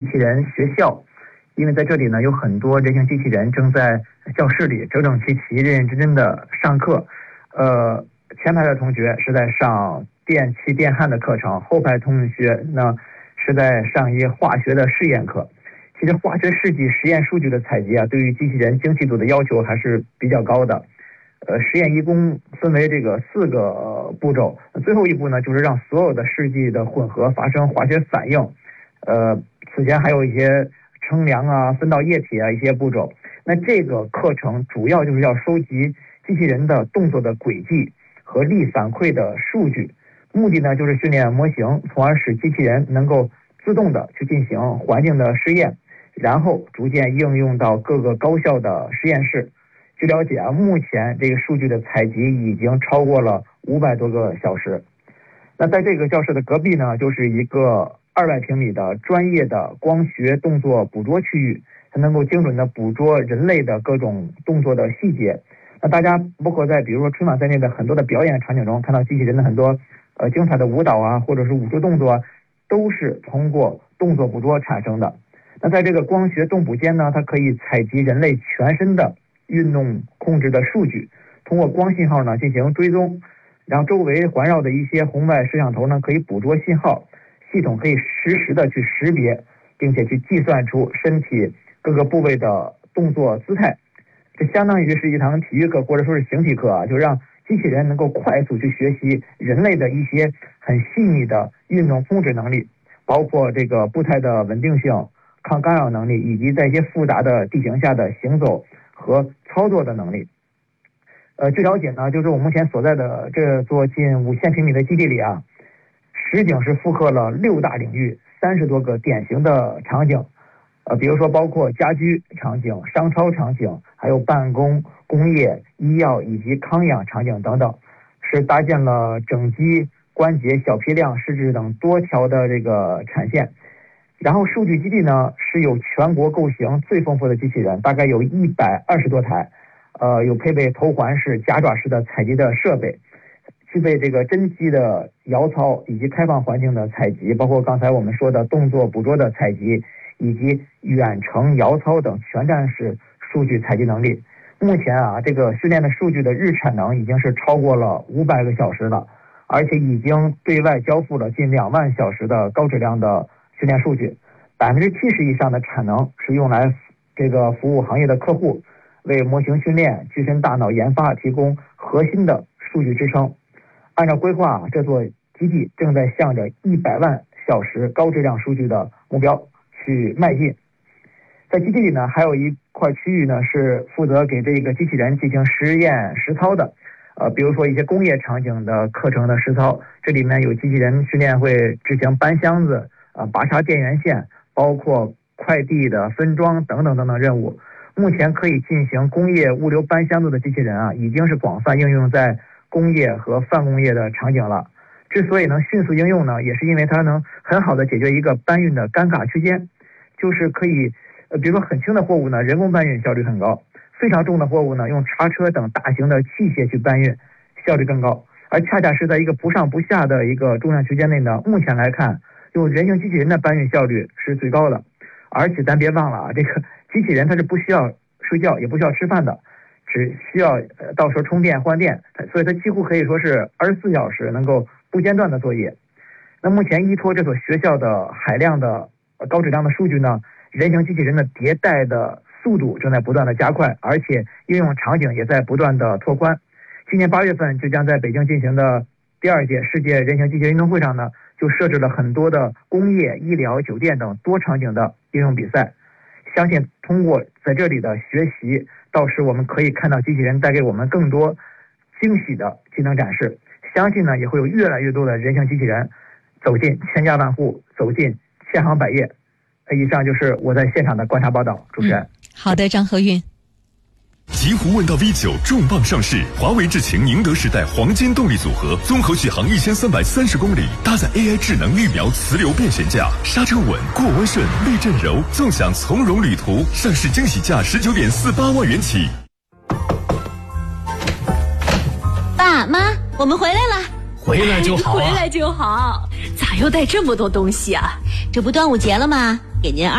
器人学校，因为在这里呢有很多人形机器人正在教室里整整齐齐、认认真真的上课。前排的同学是在上电气电焊的课程，后排同学呢是在上一化学的试验课。其实化学试剂实验数据的采集啊，对于机器人精细度的要求还是比较高的。实验一共分为这个4个步骤，最后一步呢就是让所有的试剂的混合发生化学反应。此前还有一些称量啊、分到液体啊一些步骤。那这个课程主要就是要收集机器人的动作的轨迹和力反馈的数据，目的呢就是训练模型，从而使机器人能够自动的去进行环境的试验，然后逐渐应用到各个高校的实验室。据了解啊，目前这个数据的采集已经超过了500多个小时。那在这个教室的隔壁呢，就是一个200平米的专业的光学动作捕捉区域，它能够精准的捕捉人类的各种动作的细节。那大家包括在比如说春晚在内的很多的表演场景中，看到机器人的很多精彩的舞蹈啊，或者是武术动作啊，都是通过动作捕捉产生的。那在这个光学动捕间呢，它可以采集人类全身的运动控制的数据，通过光信号呢进行追踪，然后周围环绕的一些红外摄像头呢可以捕捉信号，系统可以实时的去识别，并且去计算出身体各个部位的动作姿态。这相当于是一堂体育课或者说是形体课啊，就让机器人能够快速去学习人类的一些很细腻的运动控制能力，包括这个步态的稳定性、抗干扰能力，以及在一些复杂的地形下的行走和操作的能力。据了解呢，就是我目前所在的这座近5000平米的基地里啊，实景是复刻了6大领域30多个典型的场景。比如说包括家居场景、商超场景，还有办公、工业、医药以及康养场景等等，是搭建了整机、关节、小批量、试制等多条的这个产线。然后数据基地呢是有全国构型最丰富的机器人，大概有120多台，有配备头环式、夹爪式的采集的设备，具备这个真机的摇操以及开放环境的采集，包括刚才我们说的动作捕捉的采集，以及远程摇操等全站式数据采集能力。目前啊，这个训练的数据的日产能已经是超过了500个小时了，而且已经对外交付了近2万小时的高质量的训练数据，70%以上的产能是用来这个服务行业的客户，为模型训练、具身大脑研发提供核心的数据支撑。按照规划，这座基地正在向着100万小时高质量数据的目标去迈进。在基地里呢，还有一块区域呢是负责给这个机器人进行实验实操的，比如说一些工业场景的课程的实操，这里面有机器人训练会执行搬箱子、拔插电源线，包括快递的分装等等等等任务。目前可以进行工业物流搬箱子的机器人啊，已经是广泛应用在工业和泛工业的场景了。之所以能迅速应用呢，也是因为它能很好的解决一个搬运的尴尬区间，就是可以比如说很轻的货物呢，人工搬运效率很高；非常重的货物呢，用叉车等大型的器械去搬运，效率更高。而恰恰是在一个不上不下的一个重量区间内呢，目前来看，用人形机器人的搬运效率是最高的。而且咱别忘了啊，这个机器人它是不需要睡觉，也不需要吃饭的，只需要到时候充电换电，所以它几乎可以说是24小时能够不间断的作业。那目前依托这所学校的海量的高质量的数据呢，人形机器人的迭代的速度正在不断的加快，而且应用场景也在不断的拓宽。今年8月份就将在北京进行的第2届世界人形机器人运动会上呢，就设置了很多的工业、医疗、酒店等多场景的应用比赛。相信通过在这里的学习，到时我们可以看到机器人带给我们更多惊喜的技能展示。相信呢，也会有越来越多的人形机器人走进千家万户，走进千行百业。以上就是我在现场的观察报道，主持人。 好的，张和运。 极狐问道 V9 重磅上市，华为智擎宁德时代黄金动力组合，综合续航1330公里，搭载 AI 智能预瞄磁流变悬架，刹车稳，过弯顺，避震柔，纵享从容旅途。上市惊喜价19.48万元起。 爸妈，我们回来了。 回来就好啊， 回来就好。咋又带这么多东西啊？这不端午节了吗？给您